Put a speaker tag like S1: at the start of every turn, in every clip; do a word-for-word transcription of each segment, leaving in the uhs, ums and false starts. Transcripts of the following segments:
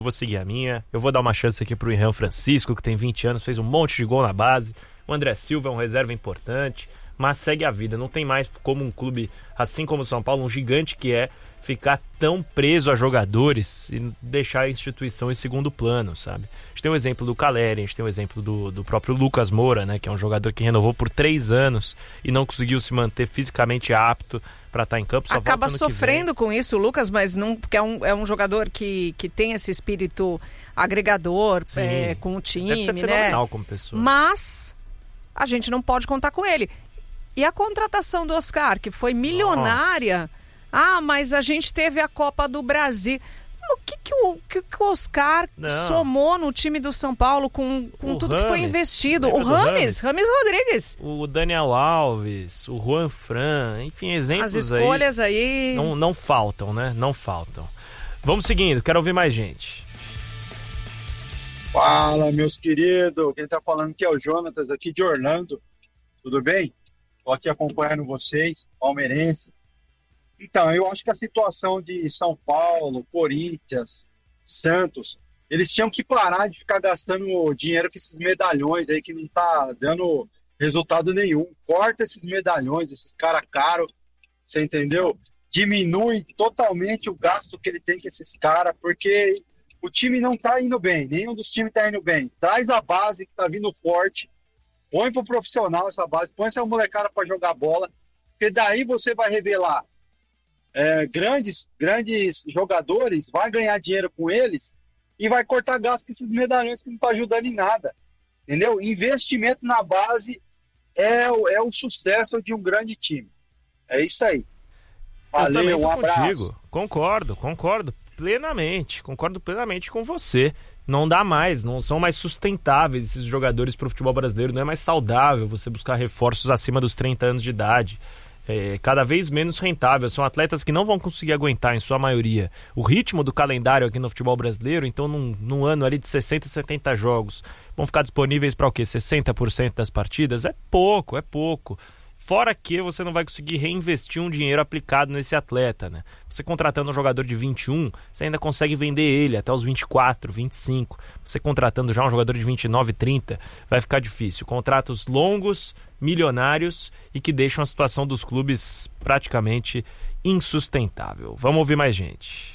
S1: Eu vou seguir a minha, eu vou dar uma chance aqui pro Irã Francisco, que tem vinte anos, fez um monte de gol na base. O André Silva é um reserva importante, mas segue a vida. Não tem mais como um clube, assim como o São Paulo, um gigante que é, ficar tão preso a jogadores e deixar a instituição em segundo plano, sabe? A gente tem o exemplo do Caleri, a gente tem o exemplo do, do próprio Lucas Moura, né, que é um jogador que renovou por três anos e não conseguiu se manter fisicamente apto para estar em campo. Só
S2: acaba
S1: volta ano
S2: sofrendo com isso, Lucas, mas não, porque é um, é um jogador que, que tem esse espírito agregador é, com o time,
S1: deve ser
S2: né?
S1: fenomenal como pessoa.
S2: Mas a gente não pode contar com ele. E a contratação do Oscar, que foi milionária. Nossa. Ah, mas a gente teve a Copa do Brasil. O que, que, o, que, que o Oscar não. somou no time do São Paulo com, com tudo
S1: Rames,
S2: que foi investido? O
S1: Rames,
S2: Rames, Rames Rodrigues.
S1: O Daniel Alves, o Juan Fran, enfim, exemplos
S2: As escolhas aí... aí...
S1: Não, não faltam, né? Não faltam. Vamos seguindo, quero ouvir mais gente.
S3: Fala, meus queridos. Quem tá falando aqui é o Jonatas, aqui de Orlando. Tudo bem? Tô aqui acompanhando vocês, palmeirense. Então, eu acho que a situação de São Paulo, Corinthians, Santos, eles tinham que parar de ficar gastando dinheiro com esses medalhões aí que não tá dando resultado nenhum. Corta esses medalhões, esses caras caros, você entendeu? Diminui totalmente o gasto que ele tem com esses caras, porque o time não tá indo bem, nenhum dos times tá indo bem. Traz a base que tá vindo forte, põe pro profissional essa base, põe essa molecada para jogar bola, porque daí você vai revelar É, grandes, grandes jogadores, vai ganhar dinheiro com eles e vai cortar gasto com esses medalhões que não estão ajudando em nada, entendeu? Investimento na base é o, é o sucesso de um grande time. É isso aí. Valeu,
S1: Eu também tô
S3: um abraço.
S1: Contigo. Concordo, concordo plenamente, concordo plenamente com você. Não dá mais, não são mais sustentáveis esses jogadores para o futebol brasileiro, não é mais saudável você buscar reforços acima dos trinta anos de idade. É, cada vez menos rentável, são atletas que não vão conseguir aguentar em sua maioria o ritmo do calendário aqui no futebol brasileiro. Então num, num ano ali de sessenta, setenta jogos vão ficar disponíveis para o quê? sessenta por cento das partidas? É pouco, é pouco. Fora que você não vai conseguir reinvestir um dinheiro aplicado nesse atleta, né? Você contratando um jogador de vinte e um, você ainda consegue vender ele até os vinte e quatro, vinte e cinco. Você contratando já um jogador de vinte e nove, trinta, vai ficar difícil. Contratos longos, milionários e que deixam a situação dos clubes praticamente insustentável. Vamos ouvir mais gente.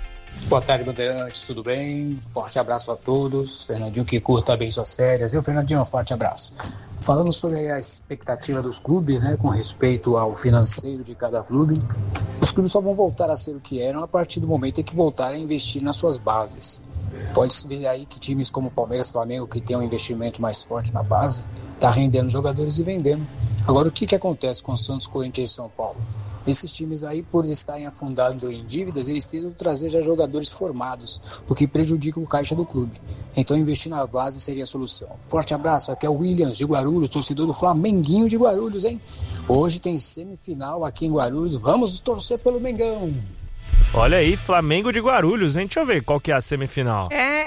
S4: Boa tarde, Bandeirantes, tudo bem? Forte abraço a todos. Fernandinho, que curta bem suas férias, viu, Fernandinho? Um forte abraço. Falando sobre a expectativa dos clubes, né, com respeito ao financeiro de cada clube, os clubes só vão voltar a ser o que eram a partir do momento em que voltarem a investir nas suas bases. Pode-se ver aí que times como Palmeiras e Flamengo, que tem um investimento mais forte na base, tá rendendo jogadores e vendendo. Agora, o que, que acontece com o Santos, Corinthians e São Paulo? Esses times aí, por estarem afundados em dívidas, eles tentam trazer já jogadores formados, o que prejudica o caixa do clube. Então investir na base seria a solução. Forte abraço, aqui é o Williams de Guarulhos, torcedor do Flamenguinho de Guarulhos, hein? Hoje tem semifinal aqui em Guarulhos, vamos torcer pelo Mengão!
S1: Olha aí, Flamengo de Guarulhos, hein? Deixa eu ver qual que é a semifinal.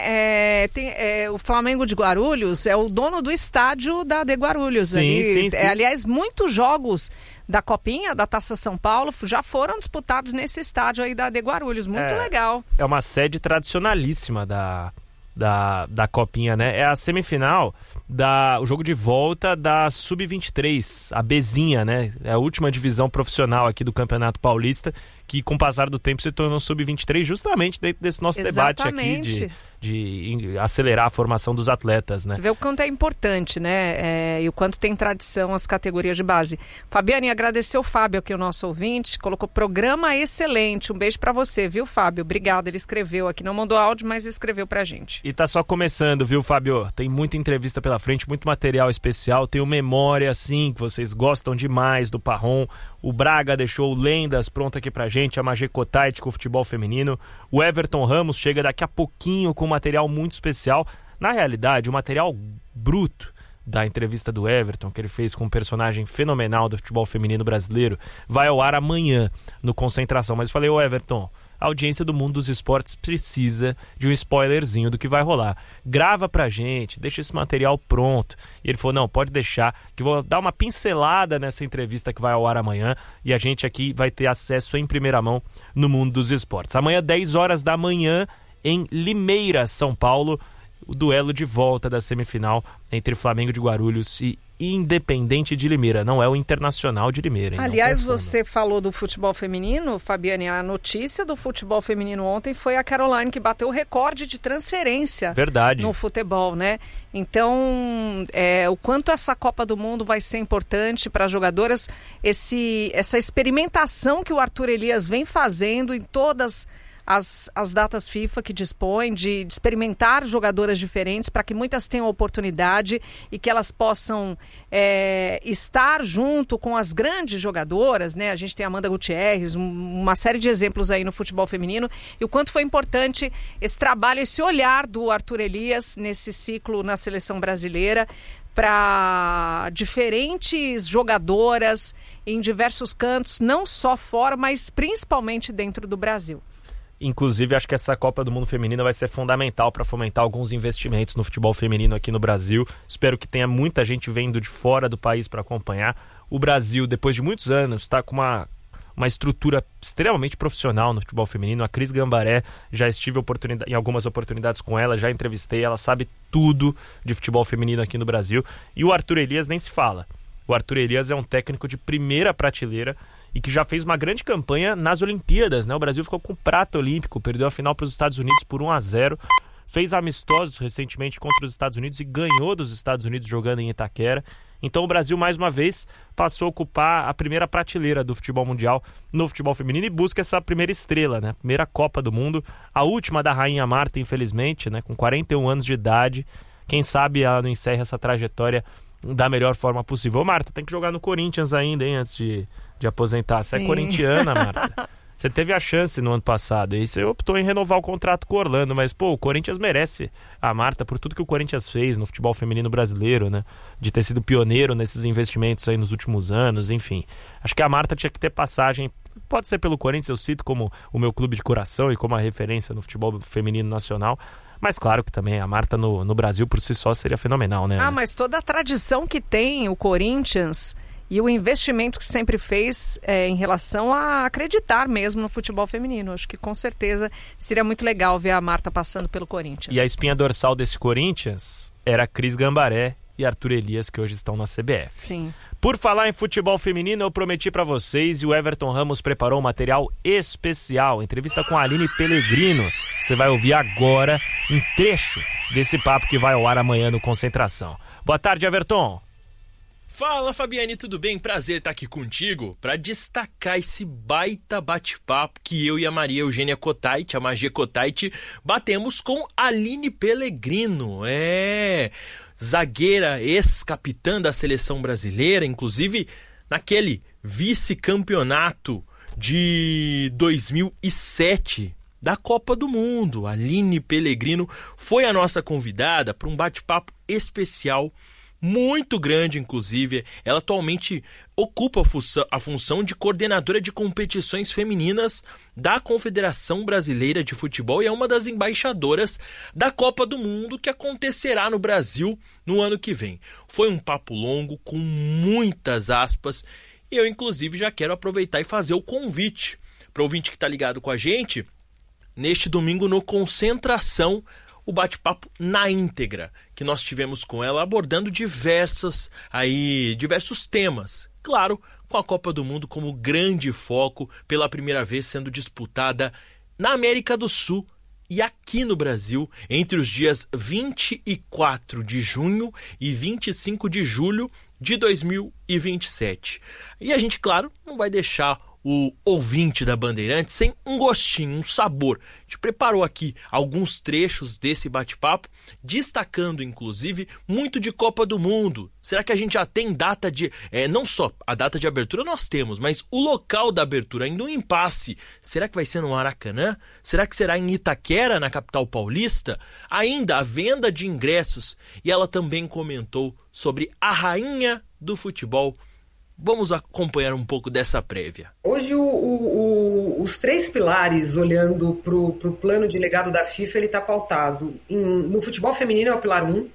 S2: É, é, tem, é o Flamengo de Guarulhos é o dono do estádio da de Guarulhos.
S1: Sim,
S2: ali.
S1: sim, sim.
S2: É, aliás, muitos jogos da Copinha, da Taça São Paulo, já foram disputados nesse estádio aí da de Guarulhos. Muito
S1: é,
S2: legal.
S1: É uma sede tradicionalíssima da, da, da Copinha, né? É a semifinal, da, o jogo de volta da sub vinte e três, a Bezinha, né? É a última divisão profissional aqui do Campeonato Paulista, que com o passar do tempo se tornou sub vinte e três, justamente dentro desse nosso
S2: Exatamente.
S1: debate aqui de, de acelerar a formação dos atletas, né?
S2: Você vê o quanto é importante, né? É, e o quanto tem tradição as categorias de base. Fabiane, agradecer o Fábio aqui, o nosso ouvinte, colocou programa excelente. Um beijo pra você, viu, Fábio? Obrigado, ele escreveu aqui, não mandou áudio, mas escreveu pra gente.
S1: E tá só começando, viu, Fábio? Tem muita entrevista pela frente, muito material especial, tem o Memória, sim, que vocês gostam demais do Parrom. O Braga deixou lendas pronto aqui pra gente, a Magé Cotait com o futebol feminino. O Everton Ramos chega daqui a pouquinho com um material muito especial. Na realidade, o material bruto da entrevista do Everton, que ele fez com um personagem fenomenal do futebol feminino brasileiro, vai ao ar amanhã no Concentração. Mas eu falei, ô Everton, a audiência do mundo dos esportes precisa de um spoilerzinho do que vai rolar. Grava pra gente, deixa esse material pronto. E ele falou, não, pode deixar, que vou dar uma pincelada nessa entrevista que vai ao ar amanhã e a gente aqui vai ter acesso em primeira mão no mundo dos esportes. Amanhã, dez horas da manhã, em Limeira, São Paulo, o duelo de volta da semifinal entre Flamengo de Guarulhos e Independente de Limeira. Não é o Internacional de Limeira, hein?
S2: Aliás, você falou do futebol feminino, Fabiane. A notícia do futebol feminino ontem foi a Caroline, que bateu o recorde de transferência.
S1: Verdade.
S2: No futebol, né? Então, é, o quanto essa Copa do Mundo vai ser importante para as jogadoras, esse, essa experimentação que o Arthur Elias vem fazendo em todas As, as datas FIFA que dispõem de, de experimentar jogadoras diferentes para que muitas tenham oportunidade e que elas possam é, estar junto com as grandes jogadoras, né? A gente tem a Amanda Gutierrez, um, uma série de exemplos aí no futebol feminino, e o quanto foi importante esse trabalho, esse olhar do Arthur Elias nesse ciclo na seleção brasileira para diferentes jogadoras em diversos cantos, não só fora, mas principalmente dentro do Brasil.
S1: Inclusive, acho que essa Copa do Mundo Feminina vai ser fundamental para fomentar alguns investimentos no futebol feminino aqui no Brasil. Espero que tenha muita gente vindo de fora do país para acompanhar. O Brasil, depois de muitos anos, está com uma, uma estrutura extremamente profissional no futebol feminino. A Cris Gambaré, já estive oportunidade, em algumas oportunidades com ela, já entrevistei, ela sabe tudo de futebol feminino aqui no Brasil. E o Arthur Elias nem se fala. O Arthur Elias é um técnico de primeira prateleira e que já fez uma grande campanha nas Olimpíadas, né? O Brasil ficou com prata olímpico, perdeu a final para os Estados Unidos por um a zero, fez amistosos recentemente contra os Estados Unidos e ganhou dos Estados Unidos jogando em Itaquera. Então o Brasil, mais uma vez, passou a ocupar a primeira prateleira do futebol mundial no futebol feminino e busca essa primeira estrela, né? Primeira Copa do Mundo, a última da Rainha Marta, infelizmente, né? Com quarenta e um anos de idade. Quem sabe ela não encerra essa trajetória da melhor forma possível. Ô, Marta, tem que jogar no Corinthians ainda, hein, antes de... de aposentar. Você
S2: Sim.
S1: é corintiana, Marta. Você teve a chance no ano passado e você optou em renovar o contrato com o Orlando, mas, pô, o Corinthians merece a Marta por tudo que o Corinthians fez no futebol feminino brasileiro, né? De ter sido pioneiro nesses investimentos aí nos últimos anos, enfim. Acho que a Marta tinha que ter passagem, pode ser pelo Corinthians, eu cito como o meu clube de coração e como a referência no futebol feminino nacional, mas claro que também a Marta no, no Brasil por si só seria fenomenal, né?
S2: Ah, mas toda a tradição que tem o Corinthians e o investimento que sempre fez é, em relação a acreditar mesmo no futebol feminino. Acho que com certeza seria muito legal ver a Marta passando pelo Corinthians.
S1: E a espinha dorsal desse Corinthians era a Cris Gambaré e Arthur Elias, que hoje estão na C B F.
S2: Sim.
S1: Por falar em futebol feminino, eu prometi pra vocês e o Everton Ramos preparou um material especial. Entrevista com a Aline Pellegrino. Você vai ouvir agora um trecho desse papo que vai ao ar amanhã no Concentração. Boa tarde, Everton.
S5: Fala, Fabiane, tudo bem? Prazer estar aqui contigo para destacar esse baita bate-papo que eu e a Maria Eugênia Cotait, a Magia Cotait, batemos com Aline Pellegrino. É, zagueira, ex-capitã da seleção brasileira, inclusive naquele vice-campeonato de dois mil e sete da Copa do Mundo. Aline Pellegrino foi a nossa convidada para um bate-papo especial muito grande, inclusive. Ela atualmente ocupa a função, a função de coordenadora de competições femininas da Confederação Brasileira de Futebol e é uma das embaixadoras da Copa do Mundo que acontecerá no Brasil no ano que vem. Foi um papo longo, com muitas aspas, e eu, inclusive, já quero aproveitar e fazer o convite para o ouvinte que está ligado com a gente neste domingo no Concentração, o bate-papo na íntegra que nós tivemos com ela, abordando diversas, aí, diversos temas. Claro, com a Copa do Mundo como grande foco, pela primeira vez sendo disputada na América do Sul e aqui no Brasil, entre os dias vinte e quatro de junho e vinte e cinco de julho de dois mil e vinte e sete. E a gente, claro, não vai deixar o ouvinte da Bandeirantes sem um gostinho, um sabor. A gente preparou aqui alguns trechos desse bate-papo, destacando, inclusive, muito de Copa do Mundo. Será que a gente já tem data de... É, não só a data de abertura nós temos, mas o local da abertura, ainda um impasse. Será que vai ser no Maracanã? Será que será em Itaquera, na capital paulista? Ainda a venda de ingressos. E ela também comentou sobre a rainha do futebol. Vamos acompanhar um pouco dessa prévia.
S6: Hoje o, o, o, os três pilares, olhando para o plano de legado da FIFA, ele está pautado. Em, no futebol feminino é o pilar um,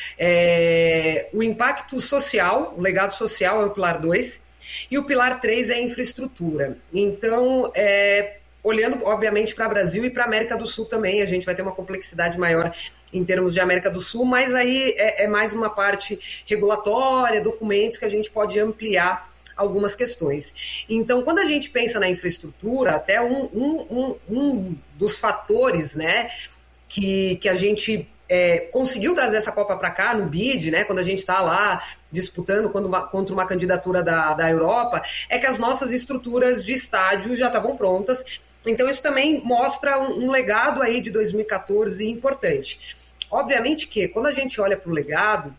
S6: é, o impacto social, o legado social é o pilar dois, e o pilar três é a infraestrutura. Então, é, olhando, obviamente, para o Brasil e para a América do Sul também, a gente vai ter uma complexidade maior em termos de América do Sul, mas aí é, é mais uma parte regulatória, documentos que a gente pode ampliar algumas questões. Então, quando a gente pensa na infraestrutura, até um, um, um, um dos fatores, né, que, que a gente é, conseguiu trazer essa Copa para cá no bid, né, quando a gente está lá disputando quando uma, contra uma candidatura da, da Europa, é que as nossas estruturas de estádio já estavam prontas. Então, isso também mostra um, um legado aí de dois mil e catorze importante. Obviamente que, quando a gente olha para o legado,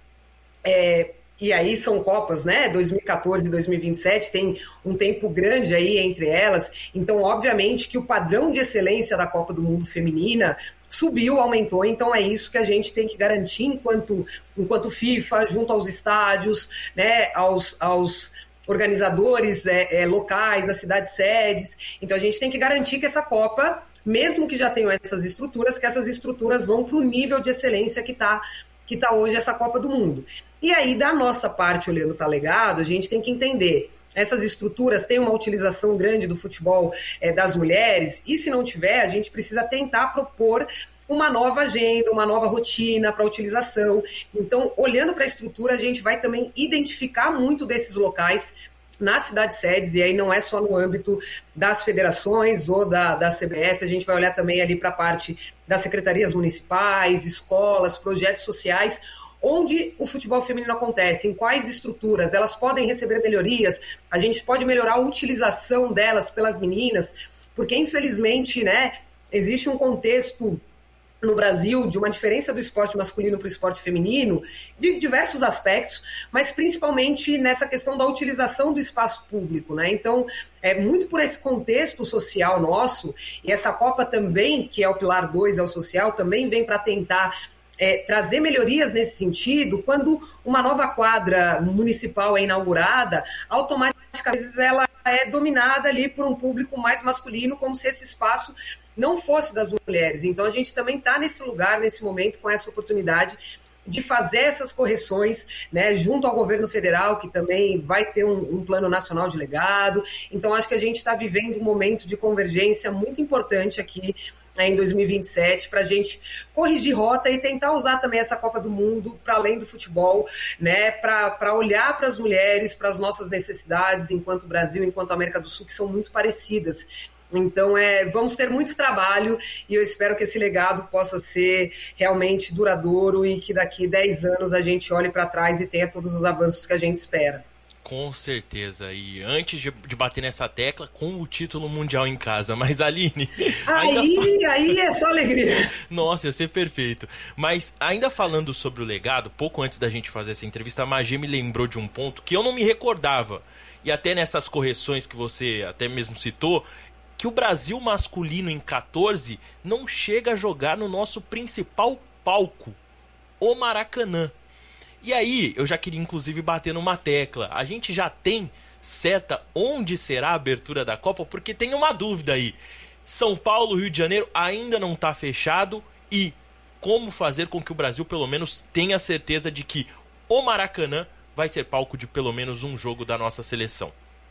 S6: é, e aí são Copas, né, dois mil e catorze e dois mil e vinte e sete, tem um tempo grande aí entre elas, então obviamente que o padrão de excelência da Copa do Mundo feminina subiu, aumentou, então é isso que a gente tem que garantir enquanto, enquanto FIFA, junto aos estádios, né, aos, aos organizadores é, é, locais, das cidades sedes, então a gente tem que garantir que essa Copa, mesmo que já tenham essas estruturas, que essas estruturas vão para o nível de excelência que está que tá hoje essa Copa do Mundo. E aí, da nossa parte, olhando para legado, a gente tem que entender, essas estruturas têm uma utilização grande do futebol é, das mulheres, e se não tiver, a gente precisa tentar propor uma nova agenda, uma nova rotina para utilização. Então, olhando para a estrutura, a gente vai também identificar muito desses locais nas cidades sedes, e aí não é só no âmbito das federações ou da, da C B F, a gente vai olhar também ali para a parte das secretarias municipais, escolas, projetos sociais, onde o futebol feminino acontece, em quais estruturas, elas podem receber melhorias, a gente pode melhorar a utilização delas pelas meninas, porque infelizmente, né, existe um contexto no Brasil de uma diferença do esporte masculino para o esporte feminino, de diversos aspectos, mas principalmente nessa questão da utilização do espaço público, né? Então, é muito por esse contexto social nosso, e essa Copa também, que é o pilar dois, é o social, também vem para tentar é, trazer melhorias nesse sentido. Quando uma nova quadra municipal é inaugurada, automaticamente ela é dominada ali por um público mais masculino, como se esse espaço não fosse das mulheres. Então a gente também está nesse lugar, nesse momento, com essa oportunidade de fazer essas correções, né, junto ao governo federal, que também vai ter um, um plano nacional de legado. Então acho que a gente está vivendo um momento de convergência muito importante aqui, né, em dois mil e vinte e sete, para a gente corrigir rota e tentar usar também essa Copa do Mundo para além do futebol, né, para olhar para as mulheres, para as nossas necessidades enquanto Brasil, enquanto América do Sul, que são muito parecidas. Então, é, vamos ter muito trabalho, e eu espero que esse legado possa ser realmente duradouro e que daqui dez anos a gente olhe para trás e tenha todos os avanços que a gente espera.
S5: Com certeza, e antes de, de bater nessa tecla, com o título mundial em casa, mas Aline...
S6: Aí, ainda... aí é só alegria.
S5: Nossa, ia ser perfeito. Mas ainda falando sobre o legado, pouco antes da gente fazer essa entrevista, a Magê me lembrou de um ponto que eu não me recordava, e até nessas correções que você até mesmo citou, que o Brasil masculino em catorze não chega a jogar no nosso principal palco, o Maracanã. E aí, eu já queria inclusive bater numa tecla. A gente já tem certa onde será a abertura da Copa, porque tem uma dúvida aí. São Paulo, Rio de Janeiro ainda não está fechado, e como fazer com que o Brasil pelo menos tenha certeza de que o Maracanã vai ser palco de pelo menos um jogo da nossa seleção?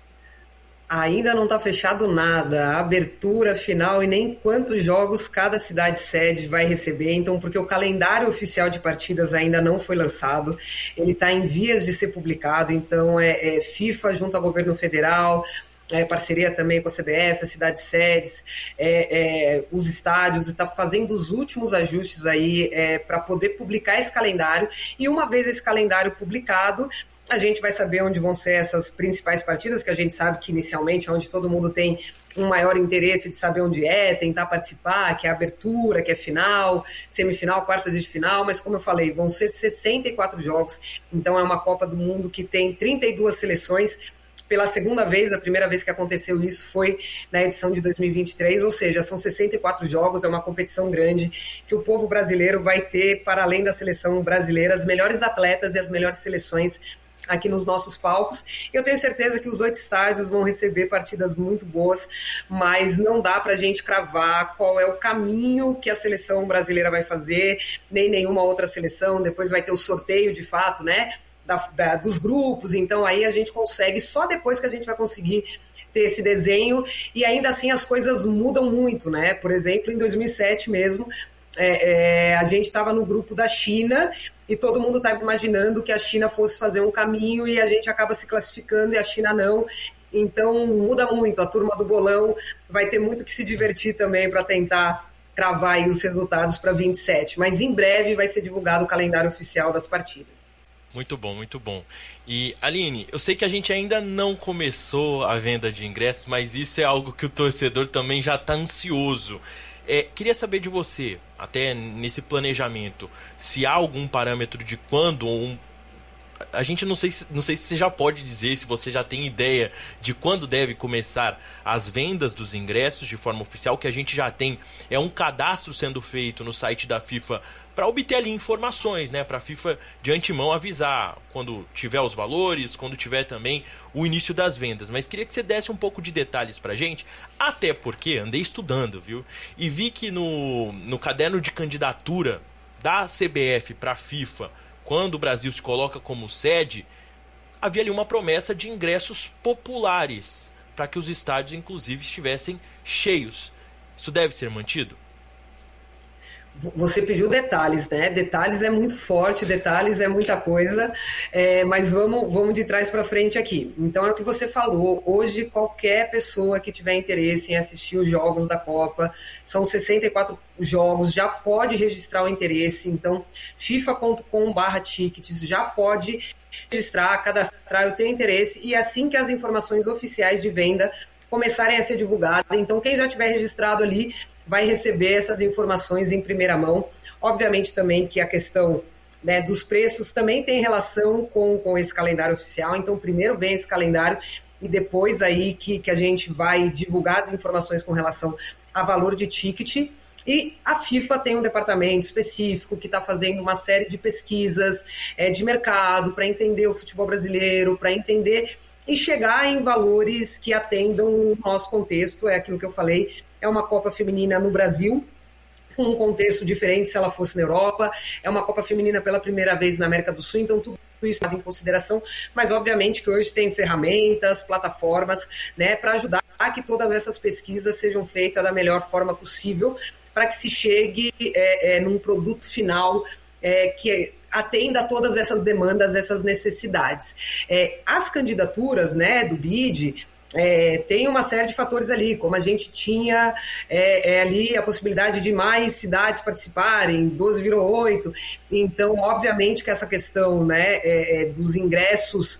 S6: Ainda não está fechado nada, a abertura final e nem quantos jogos cada cidade sede vai receber, então, porque o calendário oficial de partidas ainda não foi lançado, ele está em vias de ser publicado, então é, é FIFA junto ao governo federal, é, parceria também com a C B F, as cidades sedes, é, é, os estádios, está fazendo os últimos ajustes aí é, para poder publicar esse calendário, e uma vez esse calendário publicado, a gente vai saber onde vão ser essas principais partidas, que a gente sabe que inicialmente é onde todo mundo tem um maior interesse de saber onde é, tentar participar, que é abertura, que é final, semifinal, quartas de final, mas como eu falei, vão ser sessenta e quatro jogos, então é uma Copa do Mundo que tem trinta e duas seleções, pela segunda vez, a primeira vez que aconteceu isso foi na edição de dois mil e vinte e três, ou seja, são sessenta e quatro jogos, é uma competição grande que o povo brasileiro vai ter, para além da seleção brasileira, as melhores atletas e as melhores seleções aqui nos nossos palcos. Eu tenho certeza que os oito estádios vão receber partidas muito boas, mas não dá para a gente cravar qual é o caminho que a seleção brasileira vai fazer, nem nenhuma outra seleção. Depois vai ter o sorteio de fato, né, da, da, dos grupos, então aí a gente consegue, só depois que a gente vai conseguir ter esse desenho, e ainda assim as coisas mudam muito, né? Por exemplo, em dois mil e sete mesmo, é, é, a gente estava no grupo da China e todo mundo estava imaginando que a China fosse fazer um caminho e a gente acaba se classificando e a China não. Então muda muito, a turma do bolão vai ter muito que se divertir também para tentar cravar aí os resultados para vinte e sete, mas em breve vai ser divulgado o calendário oficial das partidas.
S5: Muito bom, muito bom. E, Aline, eu sei que a gente ainda não começou a venda de ingressos, mas isso é algo que o torcedor também já está ansioso. É, queria saber de você, até nesse planejamento, se há algum parâmetro de quando ou um a gente não sei, se, não sei se você já pode dizer, se você já tem ideia de quando deve começar as vendas dos ingressos de forma oficial, que a gente já tem, é um cadastro sendo feito no site da FIFA para obter ali informações, né, para a FIFA de antemão avisar quando tiver os valores, quando tiver também o início das vendas. Mas queria que você desse um pouco de detalhes para a gente, até porque andei estudando, viu, e vi que no, no caderno de candidatura da C B F para a FIFA, quando o Brasil se coloca como sede, havia ali uma promessa de ingressos populares, para que os estádios, inclusive, estivessem cheios. Isso deve ser mantido?
S6: Você pediu detalhes, né? Detalhes é muito forte, detalhes é muita coisa, é, mas vamos, vamos de trás para frente aqui. Então é o que você falou, hoje qualquer pessoa que tiver interesse em assistir os jogos da Copa, são sessenta e quatro jogos, já pode registrar o interesse, então fifa ponto com barra tickets já pode registrar, cadastrar, eu tenho interesse, e assim que as informações oficiais de venda começarem a ser divulgadas, então quem já tiver registrado ali vai receber essas informações em primeira mão. Obviamente também que a questão, né, dos preços também tem relação com, com esse calendário oficial, então primeiro vem esse calendário e depois aí que, que a gente vai divulgar as informações com relação a valor de ticket. E a FIFA tem um departamento específico que está fazendo uma série de pesquisas é, de mercado para entender o futebol brasileiro, para entender e chegar em valores que atendam o nosso contexto, é aquilo que eu falei, é uma Copa Feminina no Brasil, com um contexto diferente se ela fosse na Europa, é uma Copa Feminina pela primeira vez na América do Sul, então tudo isso está em consideração, mas obviamente que hoje tem ferramentas, plataformas, né, para ajudar a que todas essas pesquisas sejam feitas da melhor forma possível, para que se chegue é, é, num produto final é, que atenda a todas essas demandas, essas necessidades. É, as candidaturas, né, do bid, É, tem uma série de fatores ali, como a gente tinha é, é, ali a possibilidade de mais cidades participarem, doze vírgula oito, então obviamente que essa questão, né, é, é, dos ingressos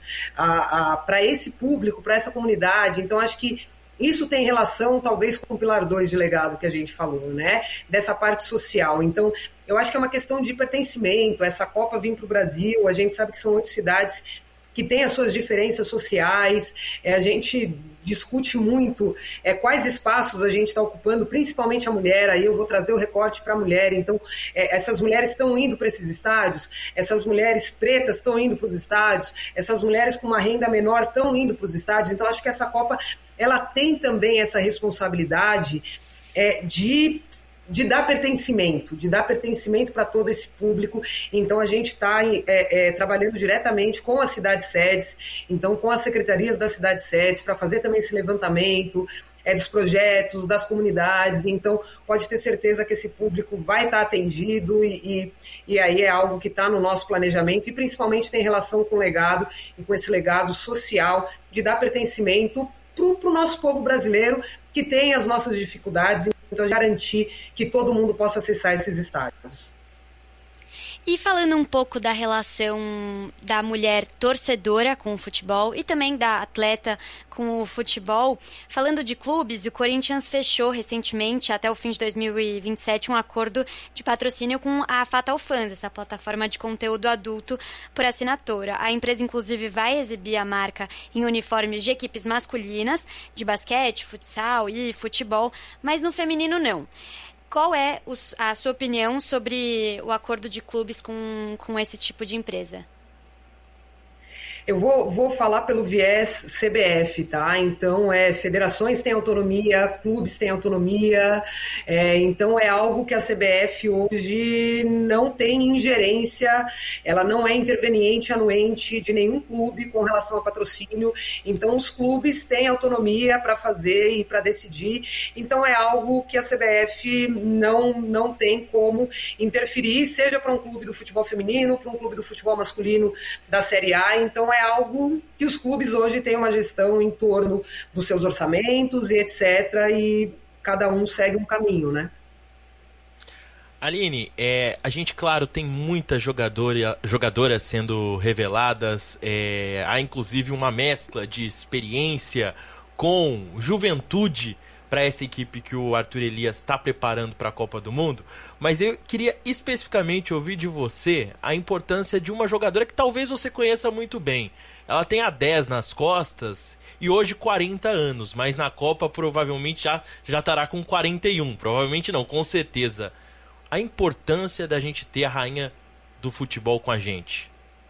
S6: para esse público, para essa comunidade, então acho que isso tem relação talvez com o pilar dois de legado que a gente falou, né, dessa parte social, então eu acho que é uma questão de pertencimento, essa Copa vir para o Brasil, a gente sabe que são oito cidades que tem as suas diferenças sociais, é, a gente discute muito é, quais espaços a gente está ocupando, principalmente a mulher, aí eu vou trazer o recorte para a mulher, então é, essas mulheres estão indo para esses estádios, essas mulheres pretas estão indo para os estádios, essas mulheres com uma renda menor estão indo para os estádios, então acho que essa Copa, ela tem também essa responsabilidade é, de... de dar pertencimento, de dar pertencimento para todo esse público. Então a gente está é, é, trabalhando diretamente com as cidades sedes, então com as secretarias das cidades sedes, para fazer também esse levantamento é, dos projetos, das comunidades, então pode ter certeza que esse público vai estar atendido e, e, e aí é algo que está no nosso planejamento e principalmente tem relação com o legado e com esse legado social de dar pertencimento para o nosso povo brasileiro que tem as nossas dificuldades, então garantir que todo mundo possa acessar esses estádios.
S7: E falando um pouco da relação da mulher torcedora com o futebol e também da atleta com o futebol, falando de clubes, o Corinthians fechou recentemente, até o fim de dois mil e vinte e sete, um acordo de patrocínio com a Fatal Fans, essa plataforma de conteúdo adulto por assinatura. A empresa, inclusive, vai exibir a marca em uniformes de equipes masculinas, de basquete, futsal e futebol, mas no feminino não. Qual é a sua opinião sobre o acordo de clubes com, com esse tipo de empresa?
S6: Eu vou, vou falar pelo viés C B F, tá? Então, é, federações têm autonomia, clubes têm autonomia, é, então é algo que a C B F hoje não tem ingerência, ela não é interveniente, anuente de nenhum clube com relação a patrocínio, então os clubes têm autonomia para fazer e para decidir, então é algo que a C B F não, não tem como interferir, seja para um clube do futebol feminino, para um clube do futebol masculino da Série A, então é algo que os clubes hoje têm uma gestão em torno dos seus orçamentos e etcétera. E cada um segue um caminho, né?
S5: Aline, é, a gente, claro, tem muitas jogadora, jogadoras sendo reveladas, é, há inclusive uma mescla de experiência com juventude para essa equipe que o Arthur Elias está preparando para a Copa do Mundo, mas eu queria especificamente ouvir de você a importância de uma jogadora que talvez você conheça muito bem. Ela tem a dez nas costas e hoje quarenta anos, mas na Copa provavelmente já, já estará com quarenta e um, provavelmente não, com certeza. A importância da gente ter a rainha do futebol com a gente.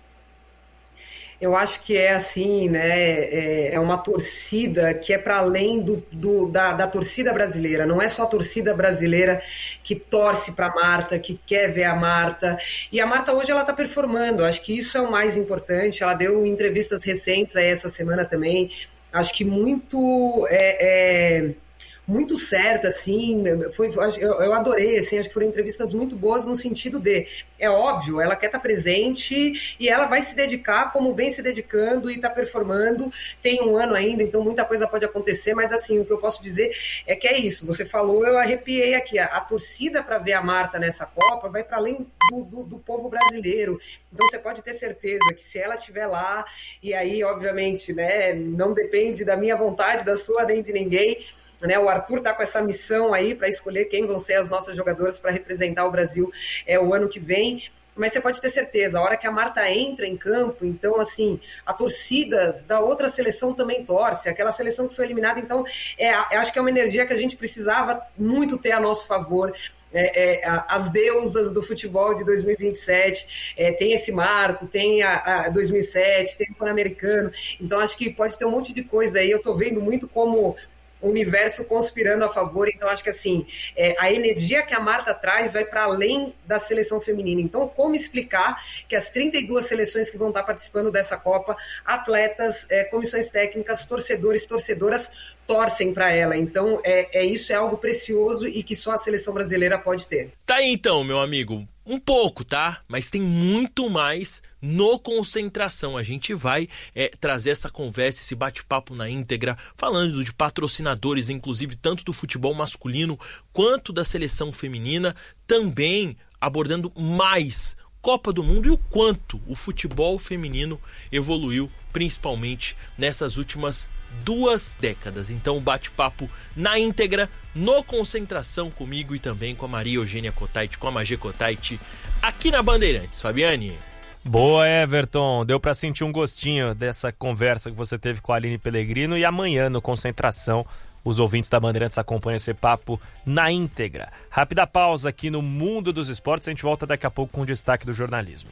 S6: Eu acho que é assim, né? É uma torcida que é para além do, do, da, da torcida brasileira. Não é só a torcida brasileira que torce para a Marta, que quer ver a Marta. E a Marta hoje ela está performando. Acho que isso é o mais importante. Ela deu entrevistas recentes aí essa semana também. Acho que muito é, é, muito certa, assim, foi, eu, eu adorei, assim, acho que foram entrevistas muito boas no sentido de, é óbvio, ela quer estar presente e ela vai se dedicar como vem se dedicando e está performando, tem um ano ainda, então muita coisa pode acontecer, mas assim, o que eu posso dizer é que é isso, você falou, eu arrepiei aqui, a, a torcida para ver a Marta nessa Copa vai para além do, do, do povo brasileiro, então você pode ter certeza que se ela estiver lá, e aí, obviamente, né, não depende da minha vontade, da sua, nem de ninguém, né, o Arthur está com essa missão aí para escolher quem vão ser as nossas jogadoras para representar o Brasil é, o ano que vem, mas você pode ter certeza, a hora que a Marta entra em campo, então assim, a torcida da outra seleção também torce, aquela seleção que foi eliminada, então é, acho que é uma energia que a gente precisava muito ter a nosso favor. É, é, as deusas do futebol de dois mil e vinte e sete, é, tem esse marco, tem a, a dois mil e sete, tem o Pan-Americano, então acho que pode ter um monte de coisa aí, eu estou vendo muito como o universo conspirando a favor, então acho que assim, é, a energia que a Marta traz vai para além da seleção feminina, então como explicar que as trinta e duas seleções que vão estar participando dessa Copa, atletas, é, comissões técnicas, torcedores, torcedoras, torcem para ela, então é, é isso é algo precioso e que só a seleção brasileira pode ter.
S5: Tá aí então, meu amigo, um pouco, tá? Mas tem muito mais no Concentração. A gente vai é, trazer essa conversa, esse bate-papo na íntegra, falando de patrocinadores, inclusive tanto do futebol masculino quanto da seleção feminina, também abordando mais Copa do Mundo e o quanto o futebol feminino evoluiu, principalmente nessas últimas duas décadas. Então, bate-papo na íntegra, no Concentração, comigo e também com a Maria Eugênia Cotait, com a Magê Cotait, aqui na Bandeirantes. Fabiane.
S1: Boa, Everton. Deu para sentir um gostinho dessa conversa que você teve com a Aline Pellegrino, e amanhã no Concentração os ouvintes da Bandeirantes acompanham esse papo na íntegra. Rápida pausa aqui no Mundo dos Esportes, a gente volta daqui a pouco com o destaque do jornalismo.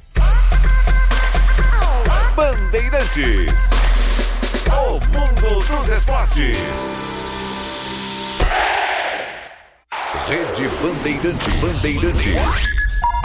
S8: Bandeirantes, o Mundo dos Esportes. Rede Bandeirantes. Bandeirantes.